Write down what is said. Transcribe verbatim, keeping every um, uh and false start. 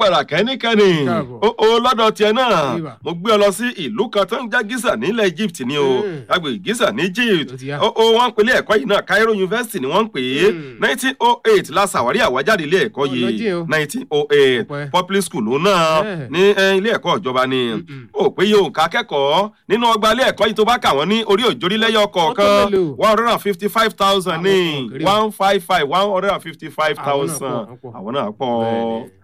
lágbára kẹ́nikẹ́ni ó lọ́dọ̀ tiẹ̀ náà mo gbé ọ lọ sí ìlú kan tó ń jẹ́ Giza nílẹ̀ Egypt ni o agbègbè Giza ní Egypt ó wọ́n ń pè ilé ẹ̀kọ́ yìí náà Cairo University ni wọ́n ń pè é nineteen oh eight la ṣàwárí àwájáde ilé ẹ̀kọ́ yìí nineteen oh eight public school ló náà ní ilé ẹ̀kọ́ ìjọba ni ó pé yóò ká kẹ́kọ̀ọ́ nínú ọgbà ilé ẹ̀kọ́ yìí tó bá kà wọ́n ní orí òjòrí lẹ́yọ̀ kọ̀ọ̀kan one hundred and fifty five thousand ní one five five one hundred and fifty five thousand àwọn náà pọ̀.